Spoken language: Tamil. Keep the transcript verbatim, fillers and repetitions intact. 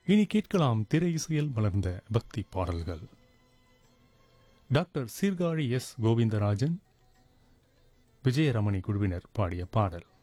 இனி கேட்கலாம் திரை இசையில் மலர்ந்த பக்தி பாடல்கள். டாக்டர் சீர்காழி எஸ் கோவிந்தராஜன், விஜயரமணி குழுவினர் பாடிய பாடல்.